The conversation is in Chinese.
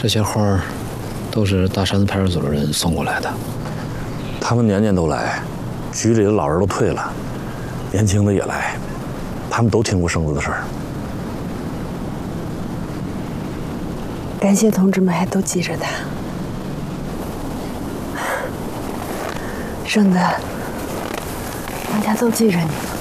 这些花儿都是大山子派出所的人送过来的。 他们年年都来，局里的老人都退了，年轻的也来，他们都听过圣子的事儿。 感谢同志们还都记着他。圣子，大家都记着你。